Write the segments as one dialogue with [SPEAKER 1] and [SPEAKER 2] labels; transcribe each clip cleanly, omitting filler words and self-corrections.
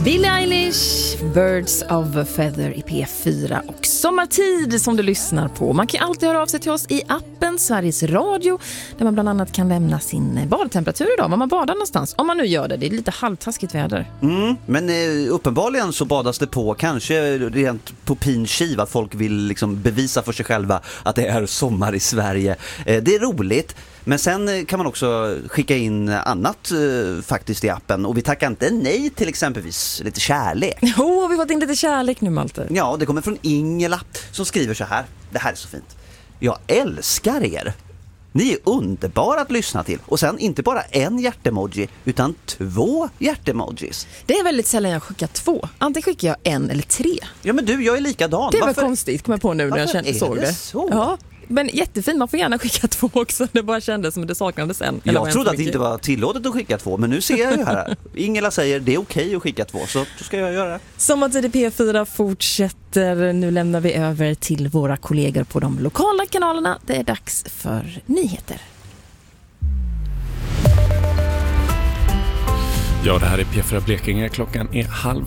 [SPEAKER 1] Billie Eilish, Birds of a Feather i P4 och Sommartid som du lyssnar på. Man kan alltid höra av sig till oss i appen Sveriges Radio där man bland annat kan lämna sin badtemperatur idag, var man badar någonstans. Om man nu gör det, det är lite halvtaskigt väder.
[SPEAKER 2] Men uppenbarligen så badas det på, kanske rent på pinskiv, att folk vill liksom bevisa för sig själva att det är sommar i Sverige. Det är roligt. Men sen kan man också skicka in annat faktiskt i appen. Och vi tackar inte nej till exempelvis lite kärlek.
[SPEAKER 1] Vi har fått in lite kärlek nu, Malte.
[SPEAKER 2] Ja, det kommer från Ingela som skriver så här. Det här är så fint. Jag älskar er. Ni är underbara att lyssna till. Och sen inte bara en hjärtemoji utan 2 hjärtemojis.
[SPEAKER 1] Det är väldigt sällan jag skickar 2. Antingen skickar jag 1 eller 3.
[SPEAKER 2] Ja, men du, jag är likadan.
[SPEAKER 1] Det var konstigt, kom jag på nu när jag såg det.
[SPEAKER 2] Så?
[SPEAKER 1] Ja. Men jättefint, man får gärna skicka 2 också. Det bara kändes som att det saknades en.
[SPEAKER 2] Jag trodde att det inte var tillåtet att skicka 2, men nu ser jag ju här. Ingela säger det är okej att skicka 2, så då ska jag göra det. Sommartid i
[SPEAKER 1] P4 fortsätter. Nu lämnar vi över till våra kollegor på de lokala kanalerna. Det är dags för nyheter.
[SPEAKER 3] Ja, det här är P4 Blekinge. Klockan är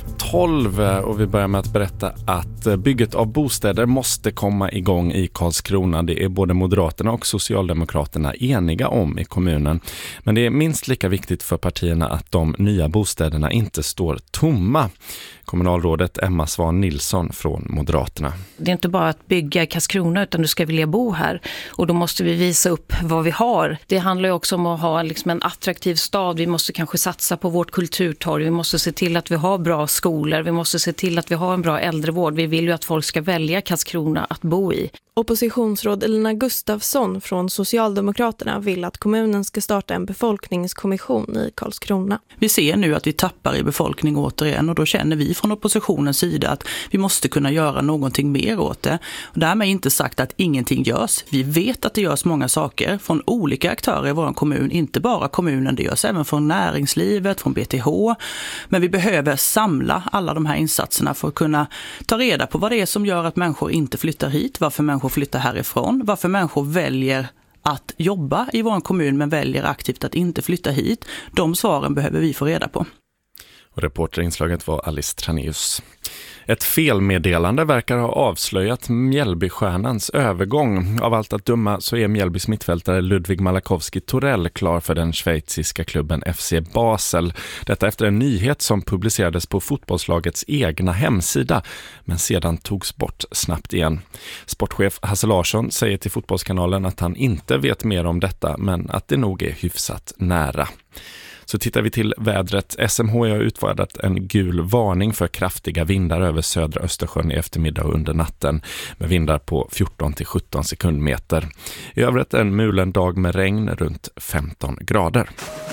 [SPEAKER 3] 11:30 och vi börjar med att berätta att bygget av bostäder måste komma igång i Karlskrona. Det är både Moderaterna och Socialdemokraterna eniga om i kommunen. Men det är minst lika viktigt för partierna att de nya bostäderna inte står tomma. Kommunalrådet Emma Svan Nilsson från Moderaterna.
[SPEAKER 4] Det är inte bara att bygga i Karlskrona utan du ska vilja bo här. Och då måste vi visa upp vad vi har. Det handlar ju också om att ha liksom en attraktiv stad. Vi måste kanske satsa på vårt kulturtorg. Vi måste se till att vi har bra skolor. Vi måste se till att vi har en bra äldrevård. Vi vill ju att folk ska välja Karlskrona att bo i.
[SPEAKER 5] Oppositionsråd Elina Gustafsson från Socialdemokraterna vill att kommunen ska starta en befolkningskommission i Karlskrona.
[SPEAKER 6] Vi ser nu att vi tappar i befolkning återigen och då känner vi från oppositionens sida att vi måste kunna göra någonting mer åt det. Och därmed inte sagt att ingenting görs. Vi vet att det görs många saker från olika aktörer i vår kommun, inte bara kommunen, det görs även från näringslivet, från BTH. Men vi behöver samla alla de här insatserna för att kunna ta reda på vad det är som gör att människor inte flyttar hit, varför människor flyttar härifrån, varför människor väljer att jobba i vår kommun men väljer aktivt att inte flytta hit. De svaren behöver vi få reda på.
[SPEAKER 3] Och reporterinslaget var Alice Traneus. Ett felmeddelande verkar ha avslöjat Mjällbystjärnans övergång. Av allt att döma så är Mjällbys mittfältare Ludwig Malakowski-Torell klar för den schweiziska klubben FC Basel. Detta efter en nyhet som publicerades på fotbollslagets egna hemsida men sedan togs bort snabbt igen. Sportchef Hasse Larsson säger till Fotbollskanalen att han inte vet mer om detta men att det nog är hyfsat nära. Så tittar vi till vädret. SMHI har utfärdat en gul varning för kraftiga vindar över södra Östersjön i eftermiddag och under natten med vindar på 14-17 sekundmeter. I övrigt en mulen dag med regn runt 15 grader.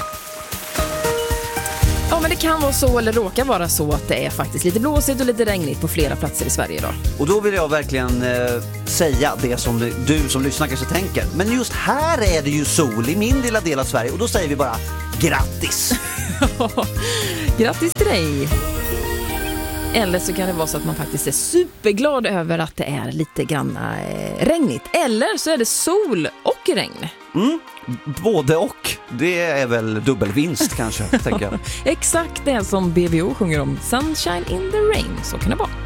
[SPEAKER 1] Ja, men det kan vara så eller råkar vara så att det är faktiskt lite blåsigt och lite regnigt på flera platser i Sverige idag.
[SPEAKER 2] Och då vill jag verkligen säga det som du som lyssnar kanske tänker. Men just här är det ju sol i min lilla del av Sverige och då säger vi bara grattis!
[SPEAKER 1] Grattis till dig! Eller så kan det vara så att man faktiskt är superglad över att det är lite grann regnigt. Eller så är det sol och regn.
[SPEAKER 2] Både och. Det är väl dubbelvinst kanske, tänker jag.
[SPEAKER 1] Exakt det som BBO sjunger om. Sunshine in the rain, så kan det vara.